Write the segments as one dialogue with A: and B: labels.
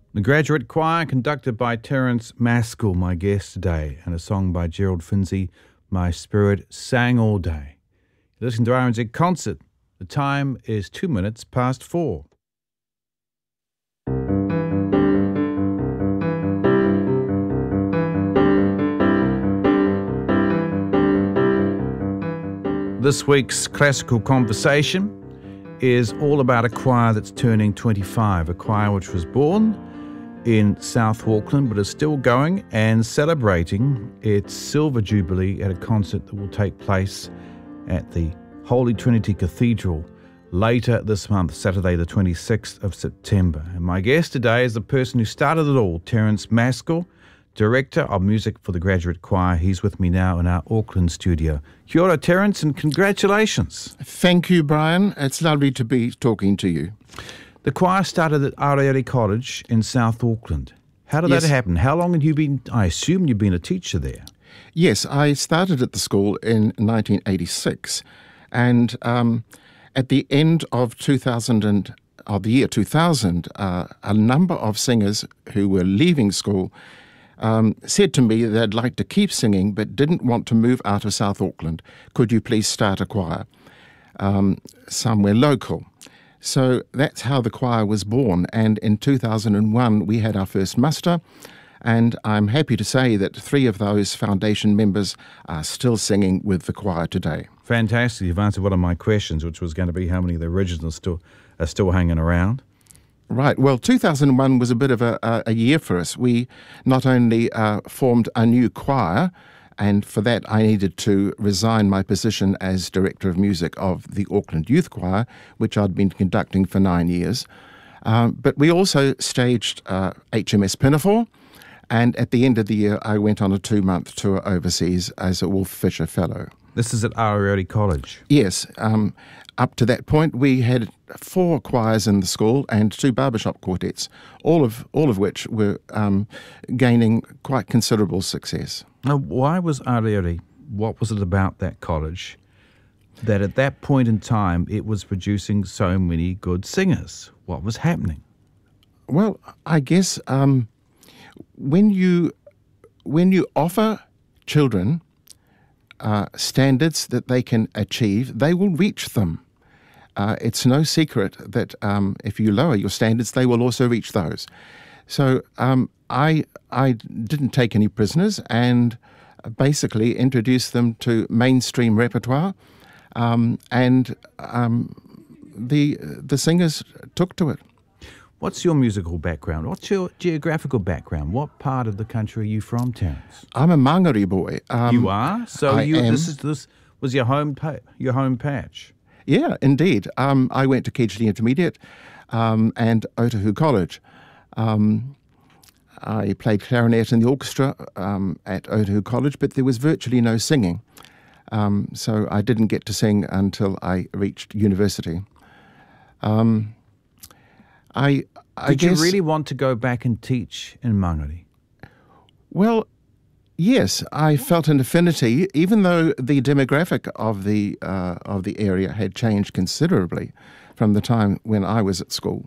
A: The Graduate Choir, conducted by Terence Maskell, my guest today, and a song by Gerald Finzi, My Spirit Sang All Day. Listen to RNZ Concert. The time is 2 minutes past 4. This week's Classical Conversation is all about a choir that's turning 25, a choir which was born in South Auckland but is still going and celebrating its Silver Jubilee at a concert that will take place at the Holy Trinity Cathedral later this month, Saturday the 26th of September. And my guest today is the person who started it all, Terence Maskell, Director of Music for the Graduate Choir. He's with me now in our Auckland studio. Kia ora, Terence, and congratulations.
B: Thank you, Brian. It's lovely to be talking to you.
A: The choir started at Ariari College in South Auckland. How did that happen? How long had you been, I assume you've been a teacher there?
B: Yes, I started at the school in 1986, and at the end of the year 2000, a number of singers who were leaving school said to me they'd like to keep singing but didn't want to move out of South Auckland. Could you please start a choir somewhere local? So that's how the choir was born, and in 2001 we had our first muster, and I'm happy to say that 3 of those foundation members are still singing with the choir today.
A: Fantastic. You've answered one of my questions, which was going to be how many of the originals are still hanging around.
B: Right. Well, 2001 was a bit of a year for us. We not only formed a new choir, and for that I needed to resign my position as Director of Music of the Auckland Youth Choir, which I'd been conducting for 9 years. But we also staged HMS Pinafore, and at the end of the year I went on a 2-month tour overseas as a Wolf Fisher Fellow.
A: This is at Ariari College?
B: Yes. Up to that point, we had 4 choirs in the school and 2 barbershop quartets, all of which were gaining quite considerable success.
A: Now, why was Ariari? What was it about that college that at that point in time it was producing so many good singers? What was happening?
B: Well, I guess when you offer children standards that they can achieve, they will reach them. It's no secret that if you lower your standards, they will also reach those. So I didn't take any prisoners and basically introduced them to mainstream repertoire, and the singers took to it.
A: What's your musical background? What's your geographical background? What part of the country are you from, Terence?
B: I'm a Mangere boy.
A: You are? So
B: I am.
A: This was your home patch?
B: Yeah, indeed. I went to Kedgley Intermediate and Otahu College. I played clarinet in the orchestra at Otahu College, but there was virtually no singing. So I didn't get to sing until I reached university.
A: Did you really want to go back and teach in Mangere?
B: Well, yes, I felt an affinity, even though the demographic of the area had changed considerably from the time when I was at school.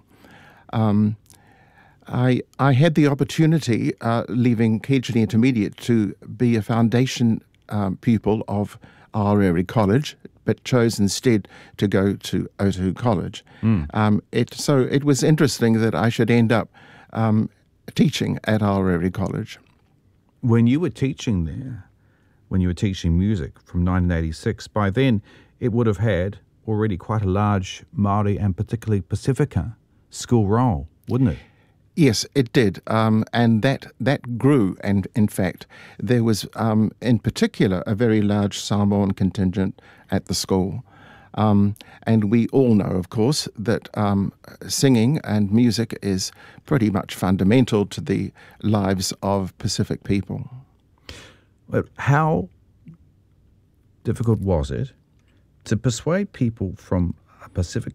B: I had the opportunity, leaving Kedgley Intermediate, to be a foundation pupil of Ariari College, but chose instead to go to Otahu College. So it was interesting that I should end up teaching at Ariari College.
A: When you were teaching there, when you were teaching music from 1986, by then it would have had already quite a large Māori and particularly Pacifica school roll, wouldn't it?
B: Yes, it did, and that grew, and in fact there was in particular a very large Samoan contingent at the school, and we all know, of course, that singing and music is pretty much fundamental to the lives of Pacific people.
A: But how difficult was it to persuade people from a Pacific